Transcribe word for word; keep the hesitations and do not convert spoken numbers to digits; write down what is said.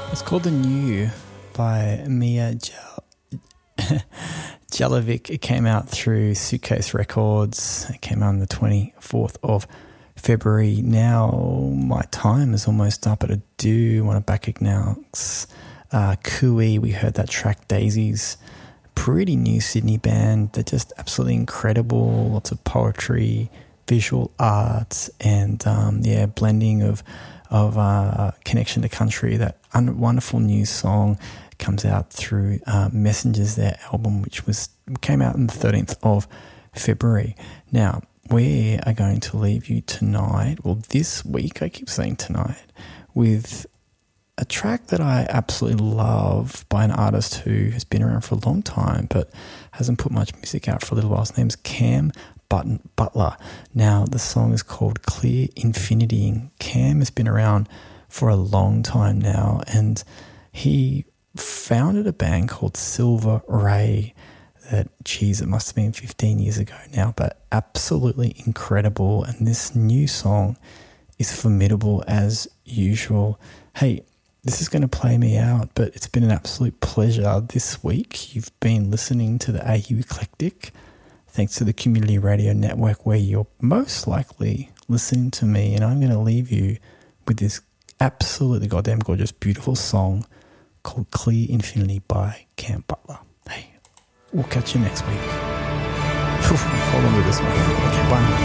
It's called The New by Mia Jalovic. It came out through Suitcase Records. It came out on the twenty-fourth of February. Now my time is almost up at a do. Want to back announce uh, Kui. We heard that track Daisies. Pretty new Sydney band. They're just absolutely incredible. Lots of poetry, visual arts, and um, yeah, blending of of uh, connection to country. That un- wonderful new song comes out through uh, Messengers, their album, which was came out on the thirteenth of February. Now, we are going to leave you tonight, well, this week, I keep saying tonight, with a track that I absolutely love by an artist who has been around for a long time but hasn't put much music out for a little while. His name's Cam Button Butler. Now, the song is called Clear Infinity, and Cam has been around for a long time now, and he founded a band called Silver Ray that, geez, it must have been fifteen years ago now, but absolutely incredible, and this new song is formidable as usual. Hey, this is going to play me out, but it's been an absolute pleasure this week. You've been listening to the A U Eclectic, thanks to the Community Radio Network, where you're most likely listening to me, and I'm going to leave you with this absolutely goddamn gorgeous, beautiful song called Clear Infinity by Cam Butler. Hey, we'll catch you next week. Hold on to this one. Okay, bye.